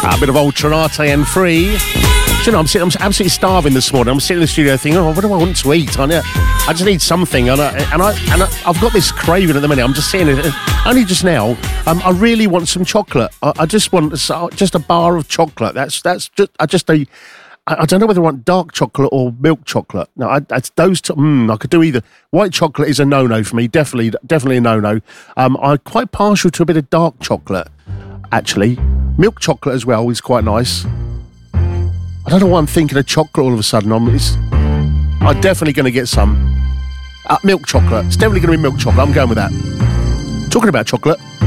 A bit of Ultra Latte and Free. You know, I'm absolutely starving this morning. I'm sitting in the studio thinking, what do I want to eat? I just need something, and I've got this craving at the minute. I'm just sitting here, only just now. I really want some chocolate. I just want just a bar of chocolate. That's just I don't know whether I want dark chocolate or milk chocolate. No, that's those two. I could do either. White chocolate is a no-no for me. Definitely a no-no. I'm quite partial to a bit of dark chocolate, actually. Milk chocolate as well is quite nice. I don't know why I'm thinking of chocolate all of a sudden. I'm definitely going to get some. Milk chocolate. It's definitely going to be milk chocolate. I'm going with that. Talking about chocolate.